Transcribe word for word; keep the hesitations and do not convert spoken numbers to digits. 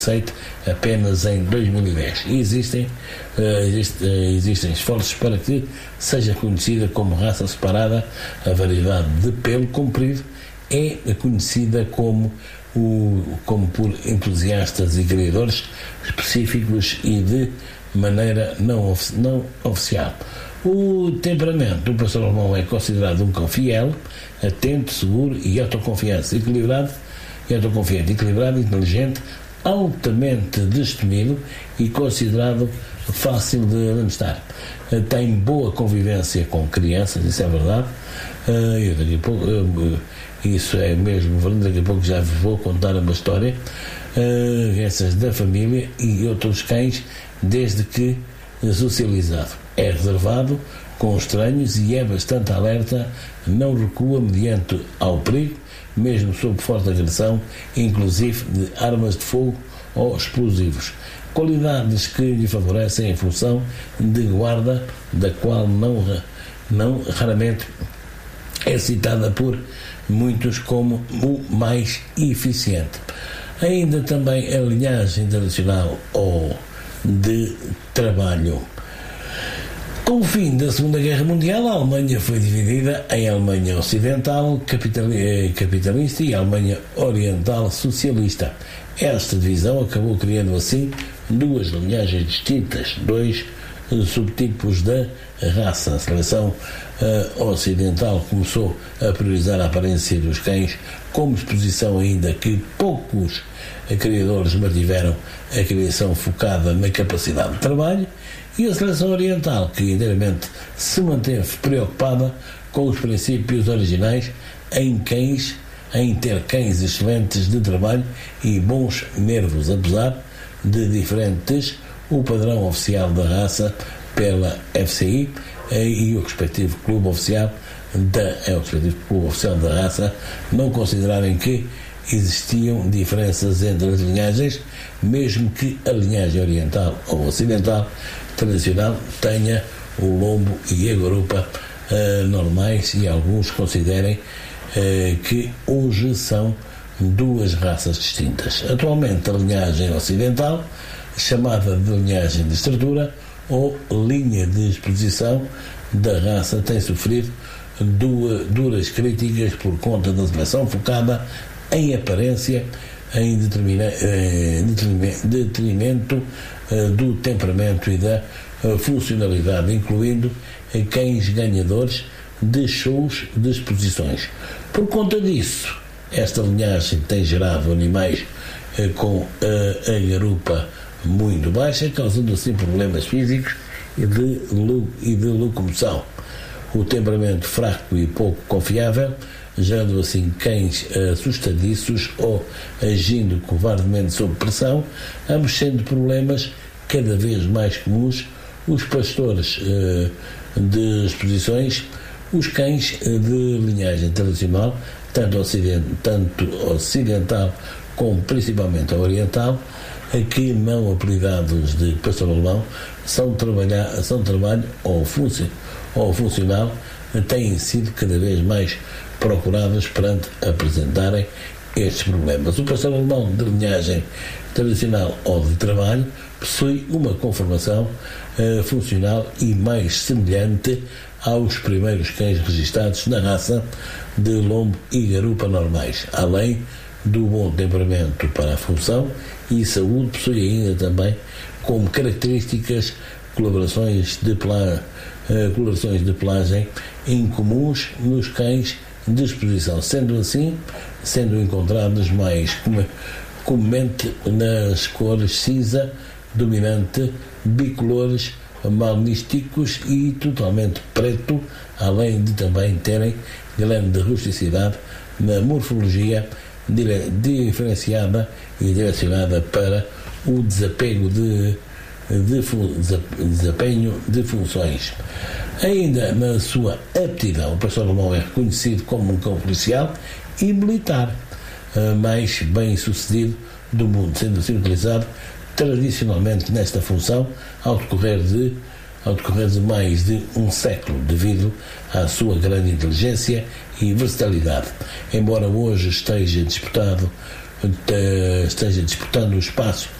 aceite apenas em dois mil e dez. E existem, uh, existe, uh, existem esforços para que seja conhecida como raça separada. A variedade de pelo comprido é conhecida como, o, como por entusiastas e criadores específicos e de maneira não, ofi- não oficial. O temperamento do pastor alemão é considerado um cão fiel, atento, seguro e autoconfiança, equilibrado, e autoconfiante, equilibrado, inteligente, altamente destemido e considerado fácil de administrar. Tem boa convivência com crianças, isso é verdade. Eu daqui a pouco, isso é mesmo verdade, daqui a pouco já vos vou contar uma história. Essas da família e outros cães, desde que socializado. É reservado com estranhos e é bastante alerta, não recua mediante ao perigo, mesmo sob forte agressão, inclusive de armas de fogo ou explosivos. Qualidades que lhe favorecem em função de guarda, da qual não, não raramente é citada por muitos como o mais eficiente. Ainda também a linhagem tradicional ou de trabalho. Com o fim da Segunda Guerra Mundial, a Alemanha foi dividida em Alemanha Ocidental capitalista e Alemanha Oriental socialista. Esta divisão acabou criando assim duas linhagens distintas, dois subtipos da raça. A seleção uh, ocidental começou a priorizar a aparência dos cães, como exposição ainda que poucos criadores mantiveram a criação focada na capacidade de trabalho, e a seleção oriental, que inteiramente se manteve preocupada com os princípios originais em cães, em ter cães excelentes de trabalho e bons nervos, apesar de diferentes o padrão oficial da raça pela F C I e o respectivo clube oficial da, é o respectivo clube oficial da raça não considerarem que existiam diferenças entre as linhagens, mesmo que a linhagem oriental ou ocidental tradicional tenha o lombo e a garupa uh, normais, e alguns considerem uh, que hoje são duas raças distintas. Atualmente a linhagem ocidental, chamada de linhagem de estrutura ou linha de exposição da raça, tem sofrido duas, duras críticas por conta da seleção focada em aparência, em determina, eh, detrimento eh, do temperamento e da eh, funcionalidade, incluindo eh, cães ganhadores de shows de exposições. Por conta disso, esta linhagem tem gerado animais eh, com eh, a garupa muito baixa, causando assim problemas físicos e de, e de locomoção. O temperamento fraco e pouco confiável, gerando assim cães assustadiços ou agindo covardemente sob pressão, ambos sendo problemas cada vez mais comuns. Os pastores uh, de exposições, os cães de linhagem tradicional, tanto, ocident, tanto ocidental como principalmente oriental, que não apelidados de pastor alemão, são, trabalhar, são trabalho ou, funcio, ou funcional, têm sido cada vez mais procurados perante apresentarem estes problemas. O pastor alemão de linhagem tradicional ou de trabalho possui uma conformação uh, funcional e mais semelhante aos primeiros cães registados na raça de lombo e garupa normais, além do bom temperamento para a função e saúde. Possui ainda também como características colorações de, pela, uh, colorações de pelagem incomuns nos cães de exposição, sendo assim, sendo encontrados mais comumente nas cores cinza, dominante, bicolores, magnísticos e totalmente preto, além de também terem grande rusticidade na morfologia diferenciada e direcionada para o desapego de, de desempenho de funções. Ainda na sua aptidão, o pastor alemão é reconhecido como um cão policial e militar mais bem sucedido do mundo, sendo assim utilizado tradicionalmente nesta função ao decorrer de, ao decorrer de mais de um século, devido à sua grande inteligência e versatilidade. Embora hoje esteja disputado esteja disputando o espaço